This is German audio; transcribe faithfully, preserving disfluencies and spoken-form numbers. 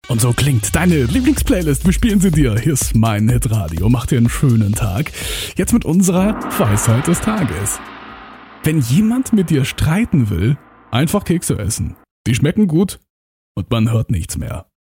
Und so klingt deine Lieblingsplaylist. Wir spielen sie dir. Hier ist mein Hitradio. Mach dir einen schönen Tag. Jetzt mit unserer Weisheit des Tages. Wenn jemand mit dir streiten will, einfach Kekse essen. Die schmecken gut und man hört nichts mehr.